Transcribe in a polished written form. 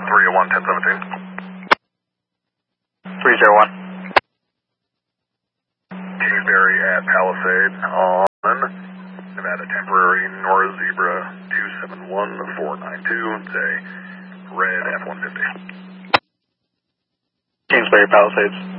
301, 1017. 301. Kingsbury at Palisade on Nevada Temporary Nora Zebra 271492. It's a red F-150. Kingsbury Palisades.